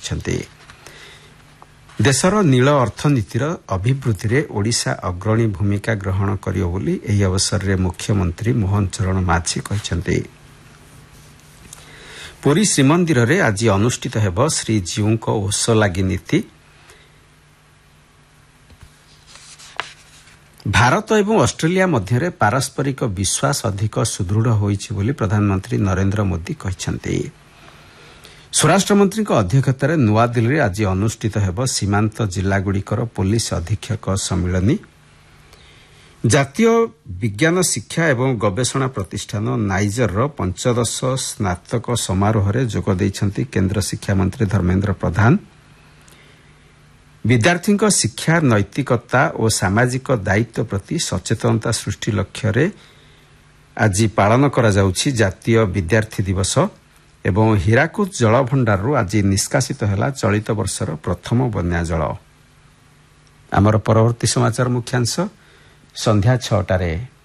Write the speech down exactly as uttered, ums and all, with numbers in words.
କରିଛନ୍ତି। ଦେଶର ନୀଳ ଅର୍ଥନୀତିର ଅଭିବୃଦ୍ଧିରେ ଓଡ଼ିଶା ଅଗ୍ରଣୀ ଭୂମିକା ଗ୍ରହଣ କରିବ ବୋଲି ଏହି ଅବସରରେ ମୁଖ୍ୟମନ୍ତ୍ରୀ ମୋହନ ଚରଣ ମାଝୀ କହିଛନ୍ତି। ପୁରୀ ଶ୍ରୀମନ୍ଦିରରେ ଆଜି ଅନୁଷ୍ଠିତ ହେବ ଶ୍ରୀଜୀଉଙ୍କ ଓଷଲାଗି ନୀତି। ଭାରତ ଏବଂ ଅଷ୍ଟ୍ରେଲିଆ ମଧ୍ୟରେ ପାରସ୍ପରିକ ବିଶ୍ୱାସ ଅଧିକ ସୁଦୃଢ଼ ହୋଇଛି ବୋଲି ପ୍ରଧାନମନ୍ତ୍ରୀ ନରେନ୍ଦ୍ର ମୋଦି କହିଛନ୍ତି। ସ୍ୱରାଷ୍ଟ୍ରମନ୍ତ୍ରୀଙ୍କ ଅଧ୍ୟକ୍ଷତାରେ ନୂଆଦିଲ୍ଲୀରେ ଆଜି ଅନୁଷ୍ଠିତ ହେବ ସୀମାନ୍ତ ଜିଲ୍ଲାଗୁଡ଼ିକର ପୁଲିସ୍ ଅଧୀକ୍ଷକ ସମ୍ମିଳନୀ। ଜାତୀୟ ବିଜ୍ଞାନ ଶିକ୍ଷା ଏବଂ ଗବେଷଣା ପ୍ରତିଷ୍ଠାନ ନାଇଜରର ପଞ୍ଚଦଶ ସ୍ନାତକ ସମାରୋହରେ ଯୋଗ ଦେଇଛନ୍ତି କେନ୍ଦ୍ର ଶିକ୍ଷାମନ୍ତ୍ରୀ ଧର୍ମେନ୍ଦ୍ର ପ୍ରଧାନ। ବିଦ୍ୟାର୍ଥୀଙ୍କ ଶିକ୍ଷା ନୈତିକତା ଓ ସାମାଜିକ ଦାୟିତ୍ୱ ପ୍ରତି ସଚେତନତା ସୃଷ୍ଟି ଲକ୍ଷ୍ୟରେ ଆଜି ପାଳନ କରାଯାଉଛି ଜାତୀୟ ବିଦ୍ୟାର୍ଥୀ ଦିବସ ଏବଂ ହୀରାକୁଦ ଜଳଭଣ୍ଡାରରୁ ଆଜି ନିଷ୍କାସିତ ହେଲା ଚଳିତ ବର୍ଷର ପ୍ରଥମ ବନ୍ୟା ଜଳ। ଆମର ପରବର୍ତ୍ତୀ ସମାଚାର ମୁଖ୍ୟାଂଶ ସନ୍ଧ୍ୟା ଛଅଟାରେ।